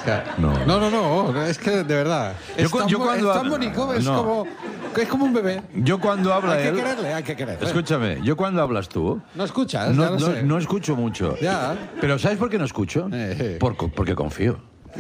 No, es que de verdad. Es tan bonito, es como un bebé. Yo cuando habla hay él... Hay que quererle. Escúchame, yo cuando hablas tú... No escuchas, no escucho mucho. Ya. Pero ¿sabes por qué no escucho? Porque confío.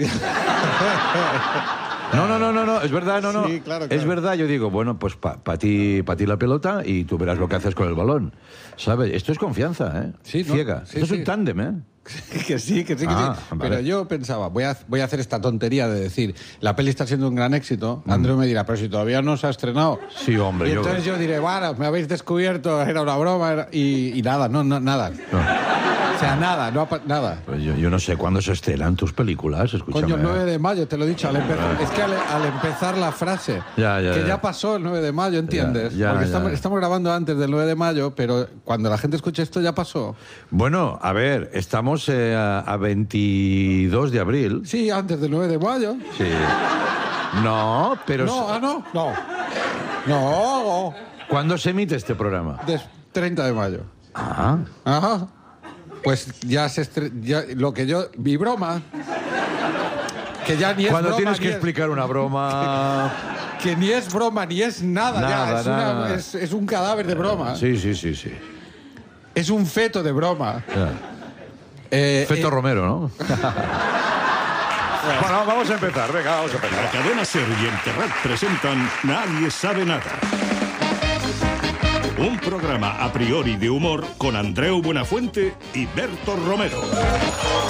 No, es verdad, Sí, claro. Es verdad, yo digo, bueno, pues para ti la pelota y tú verás lo que haces con el balón. ¿Sabes? Esto es confianza, ¿eh? Sí, ciega. Sí, Esto es un tándem, ¿eh? Que sí. Vale. Pero yo pensaba, voy a hacer esta tontería de decir, la peli está siendo un gran éxito. Andreu me dirá, pero si todavía no se ha estrenado. Sí, hombre. Y entonces yo diré, bueno, me habéis descubierto, era una broma. Y nada, nada. O sea, nada. Pues yo no sé cuándo se estrenan tus películas, escúchame. Coño, el 9 de mayo, te lo he dicho. Es que al empezar la frase, ya pasó el 9 de mayo, ¿entiendes? Porque estamos grabando antes del 9 de mayo, pero cuando la gente escuche esto ya pasó. Bueno, a ver, estamos a 22 de abril. Sí, antes del 9 de mayo. Sí. No, pero... No. ¿Cuándo se emite este programa? 30 de mayo. Ajá. Pues ya lo que yo... Mi broma... Que ya ni es Cuando broma, tienes que explicar una broma... Que ni es broma, ni es nada. Es un cadáver de broma. Sí. Es un feto de broma. Feto Romero, ¿no? Bueno, vamos a empezar. Venga, vamos a empezar. La cadena SER y el Terrat presentan Nadie sabe nada. Un programa a priori de humor con Andreu Buenafuente y Berto Romero.